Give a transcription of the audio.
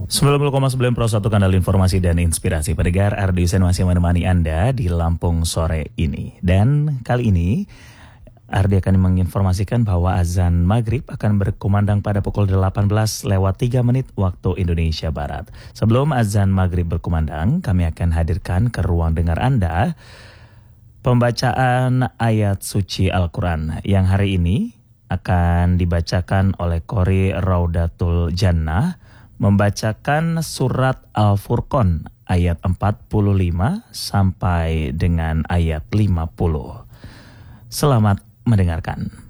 90,9 Pro 1 kanal informasi dan inspirasi pendengar. Ardi Hussein masih menemani Anda di Lampung sore ini. Dan kali ini Ardi akan menginformasikan bahwa azan maghrib akan berkumandang pada pukul 18:03 waktu Indonesia Barat. Sebelum azan maghrib berkumandang, kami akan hadirkan ke ruang dengar Anda pembacaan ayat suci Al-Quran yang hari ini akan dibacakan oleh Qori Raudatul Jannah, membacakan surat Al-Furqan ayat 45 sampai dengan ayat 50. Selamat mendengarkan.